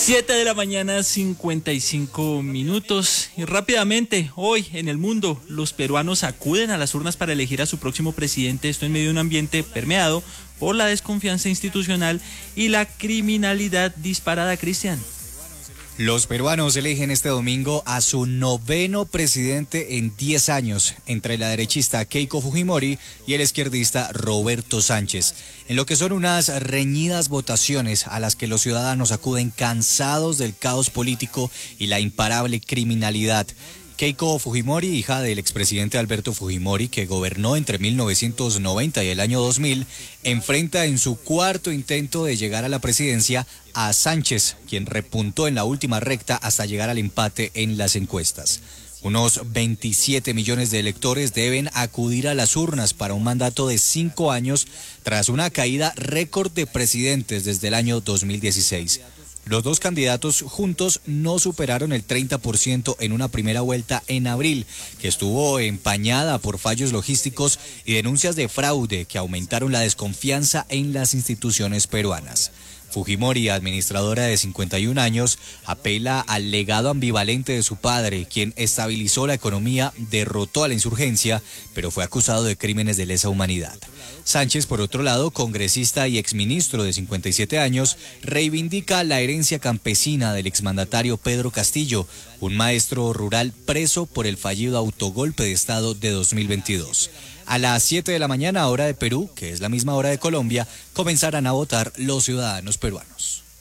7 de la mañana, 55 minutos. Y rápidamente, hoy en el mundo, los peruanos acuden a las urnas para elegir a su próximo presidente. Esto en medio de un ambiente permeado por la desconfianza institucional y la criminalidad disparada, Cristian. Los peruanos eligen este domingo a su noveno presidente en 10 años, entre la derechista Keiko Fujimori y el izquierdista Roberto Sánchez, en lo que son unas reñidas votaciones a las que los ciudadanos acuden cansados del caos político y la imparable criminalidad. Keiko Fujimori, hija del expresidente Alberto Fujimori, que gobernó entre 1990 y el año 2000, enfrenta en su cuarto intento de llegar a la presidencia a Sánchez, quien repuntó en la última recta hasta llegar al empate en las encuestas. Unos 27 millones de electores deben acudir a las urnas para un mandato de 5 años tras una caída récord de presidentes desde el año 2016. Los dos candidatos juntos no superaron el 30% en una primera vuelta en abril, que estuvo empañada por fallos logísticos y denuncias de fraude que aumentaron la desconfianza en las instituciones peruanas. Fujimori, administradora de 51 años, apela al legado ambivalente de su padre, quien estabilizó la economía, derrotó a la insurgencia, pero fue acusado de crímenes de lesa humanidad. Sánchez, por otro lado, congresista y exministro de 57 años, reivindica la herencia campesina del exmandatario Pedro Castillo, un maestro rural preso por el fallido autogolpe de Estado de 2022. A las 7 de la mañana, hora de Perú, que es la misma hora de Colombia, comenzarán a votar los ciudadanos peruanos.